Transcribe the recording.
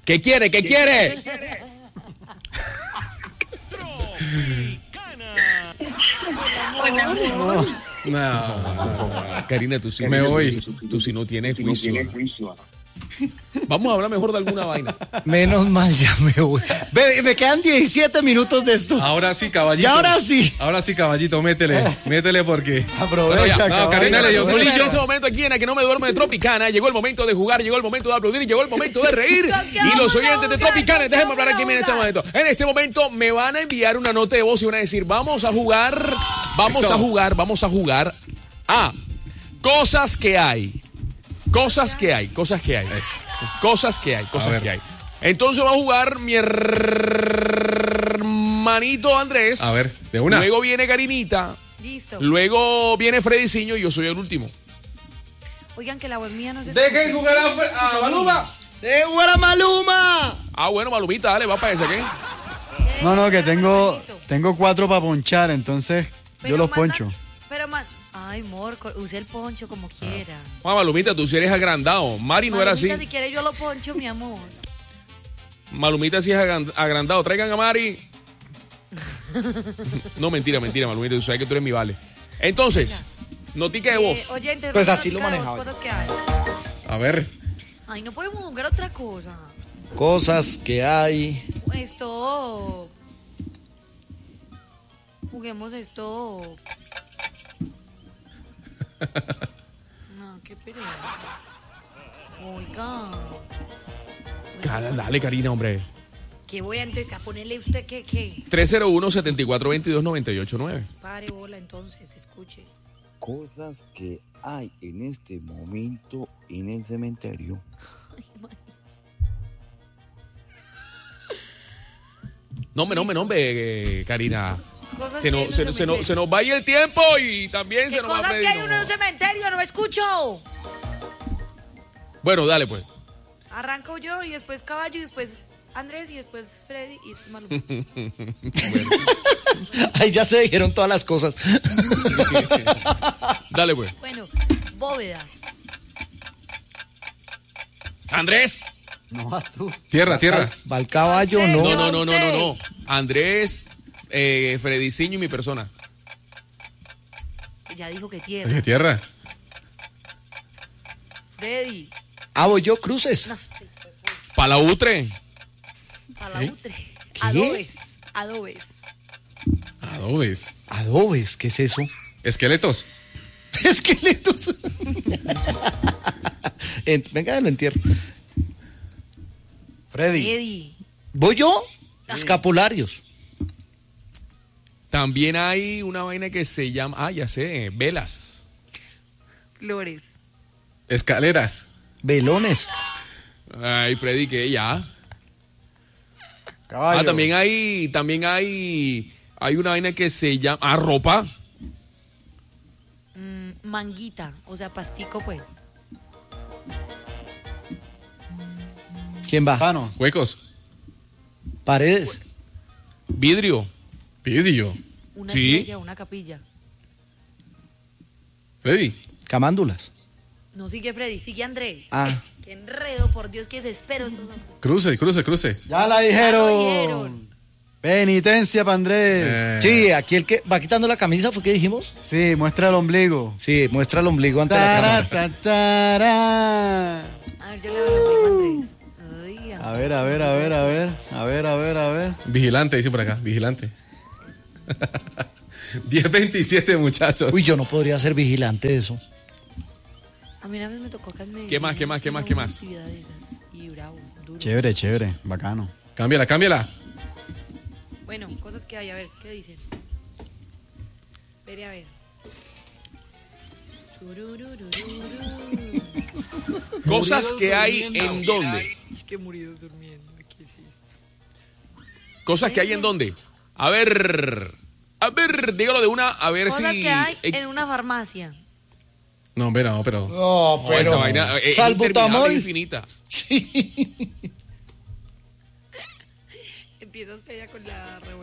¿Qué quiere? ¿Qué quiere? No. Karina, tú sí me voy. Tú sí no tienes juicio. Vamos a hablar mejor de alguna vaina. Menos mal, ya me voy. Me quedan 17 minutos de esto. Ahora sí, caballito. Y ahora sí. Ahora sí, caballito, métele porque. Aprovecha, no, Karina le dio En bolillo. este momento aquí en la que no me duermo de Tropicana, llegó el momento de jugar, llegó el momento de aplaudir, llegó el momento de reír. Y los oyentes de Tropicana, déjenme hablar aquí en este momento. En este momento me van a enviar una nota de voz y van a decir, vamos a jugar a cosas que hay. Cosas que hay. Entonces va a jugar mi hermanito Andrés. A ver, de una. Luego viene Karinita. Listo. Luego viene Frediciño y yo soy el último. Oigan, que la voz mía no se Dejen jugar a Maluma. ¡De Guara Maluma! Ah, bueno, Malumita, dale, va para ese, ¿qué? No, que Listo. tengo 4 para ponchar, entonces yo los poncho. Ay, amor, use el poncho como quiera. Ah, Malumita, tú sí eres agrandado. Mari no era así. Si quieres yo lo poncho, mi amor. Malumita sí es agrandado. Traigan a Mari. No, mentira, Malumita. Tú sabes que tú eres mi vale. Entonces, notica de voz. Oyentes, Pues vamos así a lo noticar de manejaba voz, cosas que hay. A ver. Ay, no podemos jugar otra cosa. Cosas que hay. Esto. Juguemos esto. No, qué pereza. Oiga. Dale, Karina, hombre. ¿Qué voy antes a ponerle usted qué? 301-7422-989. Pare bola entonces, escuche. Cosas que hay en este momento en el cementerio. No, Karina. Cosas Se que hay en un cementerio. nos va a ir el tiempo y también ¿Qué se nos va a cosas pedir. que hay en un cementerio? No me escucho. Bueno, dale pues. Arranco yo y después Caballo y después Andrés y después Freddy y después Maluma. Ahí ya se dijeron todas las cosas. Dale pues. Bueno, bóvedas. Andrés. No, tú. Tierra. Va el caballo, no. No. Andrés, Frediciño y mi persona. Ya dijo que Oye, tierra. tierra. Freddy. Voy yo, cruces. No, Palautre. palautre. ¿Qué? Adobes. Adobes, ¿qué es eso? Esqueletos. Esqueletos. Venga, lo entierro. Freddy. ¿Voy yo? Escapularios. También hay una vaina que se llama, ya sé, velas. Flores. Escaleras. Velones. Ay, Freddy, que ya. Caballo. También hay una vaina que se llama, ropa. Manguita, o sea, pastico pues. ¿Quién va? Pano. Huecos. Paredes. Vidrio. Una Sí. iglesia, una capilla. Freddy. Camándulas. No sigue Freddy, sigue Andrés. Ah. Qué enredo, por Dios, que desespero. Cruce. Ya la dijeron. dijeron. Penitencia para Andrés. Sí, aquí el que va quitando la camisa, ¿fue que dijimos? Sí, muestra el ombligo. Sí, muestra el ombligo ante la cámara. Tará. A ver, yo le doy el ombligo a Andrés. Ay, A ver. Vigilante, dice por acá. Vigilante. 10:27, muchachos. Uy, yo no podría ser vigilante de eso. A mí una vez me tocó acá en Medellín. ¿Qué más? una actividad de esas. Y bravo, duro. Chévere, bacano. Cámbiala. Bueno, cosas que hay, a ver, ¿qué dicen? Espere a ver. Cosas que hay en dónde. Es que muridos durmiendo, ¿qué es esto? Cosas que hay en dónde. A ver, dígalo de una, a ver Cosas si. que hay en una farmacia. No, pero. No, No, esa vaina es salbutamol. interminable, infinita. Sí. Empieza usted ya con la revolución.